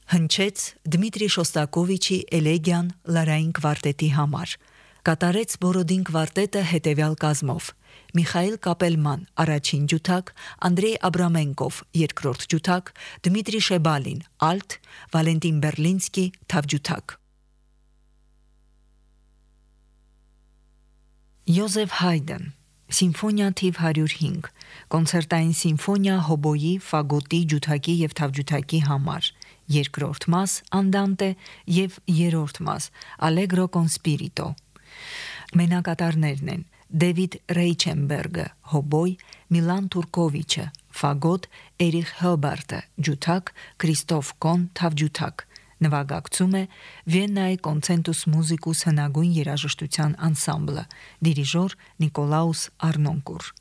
Հնչեց Դմիտրի Շոստակովիչի Էլեգիան լարային կվարտետի համար։ Կատարեց Բորոդին կվարտետը հետևյալ կազմով. Միխայիլ Կապելման առաջին ջութակ, Անդրեյ Աբրամենկով երկրորդ ջութակ, Դմիտրի Շեբալին ալտ, Վալենտին Բերլինսկի թավջութակ։ Յոզեֆ Հայդեն Սիմֆոնիա թիվ 105 Կոնցերտային սիմֆոնիա հոբոյի, ֆագոտի, ջութակի եւ թավջութակի համար։ Երկրորդ մաս Անդանտե եւ երրորդ մաս Allegro con spirito։ Մենակատարներն են Դեվիդ Ռեյչենբերգը հոբոյ, Միլան Տուրկովիչը ֆագոտ, Էրիխ Հոբարտը ջութակ, Քրիստոֆ Կոն թավջութակ։ Նվագակցում է Վիեննայի Կոնցենտուս մուզիկուս հնագույն երաժշտության անսամբլը, դիրիժոր Նիկոլաուս Արնոնկուր։